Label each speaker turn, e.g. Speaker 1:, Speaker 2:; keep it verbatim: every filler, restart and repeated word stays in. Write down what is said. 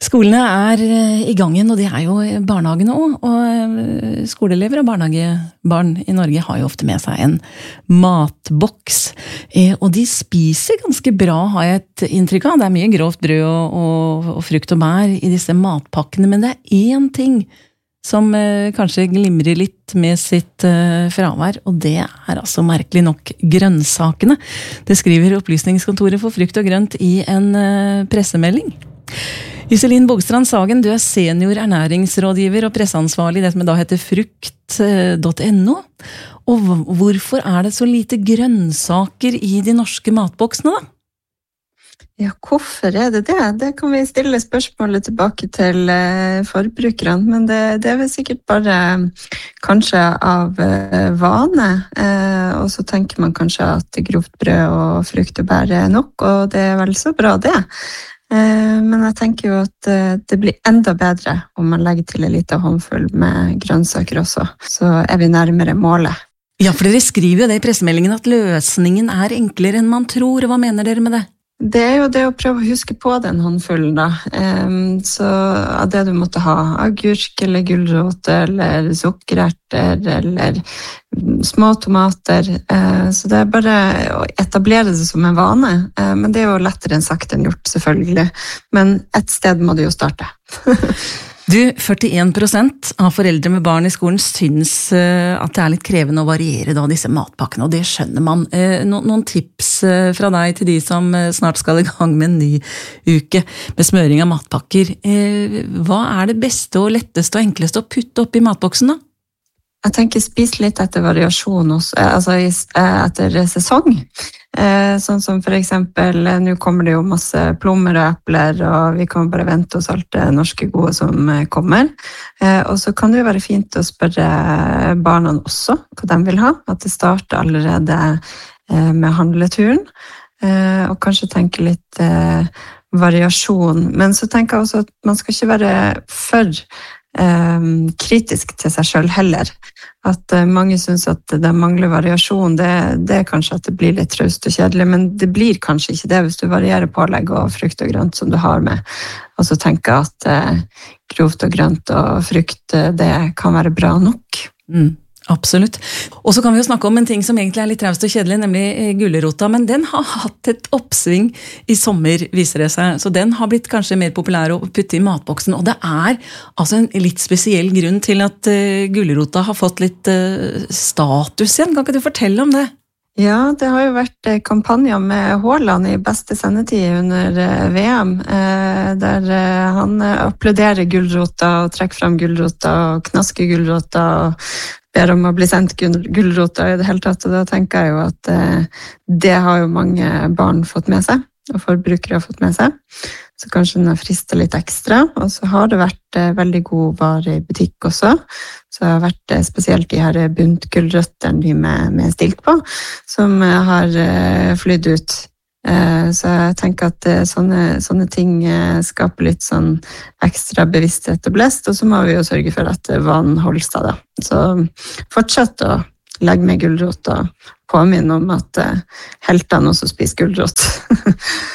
Speaker 1: Skolene er i gangen, og det er jo barnehagene også, og skoleelever og barnehagebarn i Norge har jo ofte med seg en matboks, og de spiser ganske bra, har jeg et inntrykk av. Det er mye grovt brød og, og, og frukt og bær i disse matpakkene, men det er én ting som kanskje glimrer litt med sitt fravær, og det er altså merkelig nok grønnsakene. Det skriver Opplysningskontoret for frukt og grønt i en pressemelding. Iselin Bogstrand Sagen, du er senior ernæringsrådgiver og presseansvarlig i det som da heter frukt punktum no. Og hvorfor er det så lite grønnsaker i de norske matboksene da?
Speaker 2: Ja, hvorfor er det det? Det kan vi stille spørsmålet tilbake til forbrukerne, men det, det er vel sikkert bare kanskje av vane, og så tenker man kanskje at grovt brød og frukt og bær er nok, og det er vel så bra det. Men jeg tenker jo at det blir enda bedre om man legger til en liten håndfull med grønnsaker også, så er vi nærmere målet.
Speaker 1: Ja, for dere skriver jo det i pressemeldingen at løsningen er enklere enn man tror. Hva mener dere med det?
Speaker 2: Det er jo det å prøve å huske på den håndfullen da. Så av det du måtte ha, agurk eller gulrot eller sukkererter eller små tomater. Så det er bare å etablere det som en vane, men det er jo lettere enn sagt enn gjort selvfølgelig. Men et sted må du jo starte.
Speaker 1: Du, førtien prosent av foreldre med barn i skolen syns at det er litt krevende å variere da disse matpakkene, og det skjønner man. Noen tips fra deg til de som snart skal i gang med en ny uke med smøring av matpakker. Hva er det beste og letteste og enkleste å putte opp i matboksen da?
Speaker 2: Jeg tenker spis litt etter variasjon, også, altså etter sesong. Sånn som for eksempel, nå kommer det jo masse plommer og epler, og vi kan bare vente oss alt det norske gode som kommer. Og så kan det jo være fint å spørre barna også hva de vil ha, at det starter allerede med handleturen, og kanskje tenke litt variasjon. Men så tenker jeg også at man skal ikke være for kritisk til seg selv heller. At mange synes at det mangler variasjon, det, det er kanskje at det blir litt traust og kjedelig, men det blir kanskje ikke det hvis du varierer pålegg og frukt og grønt som du har med. Og så tenker jeg at eh, grovt og grønt og frukt, det kan være bra nok.
Speaker 1: Mm. Absolutt. Og så kan vi jo snakke om en ting som egentlig er litt traust og kjedelig, nemlig gulrota, men den har hatt et oppsving i sommer, viser det seg. Så den har blitt kanskje mer populær å putte i matboksen, og det er altså en litt spesiell grunn til at uh, gulrota har fått litt uh, status igjen. Kan ikke du fortelle om det?
Speaker 2: Ja, det har jo vært kampanjer med Haaland i beste sendetid under V M, der han applauderer gulrota og trekker frem gulrota og knasker gulrota og ber om å bli sendt gulrota i det hele tatt, og da tenker jeg jo at det har jo mange barn fått med seg, og forbrukere har fått med seg, så kanskje den har fristet litt ekstra, og så har det vært veldig god vare i butikk også, så det har vært spesielt de her buntgulrøttene de med, med stilk på, som har flydd ut. Så jeg tenker at sånne, sånne ting skaper litt sånn ekstra bevissthet og blest, og så må vi jo sørge for at vanen holdes da. Så fortsett å legge med gulrot og påminne om at heltene også spiser gulrot.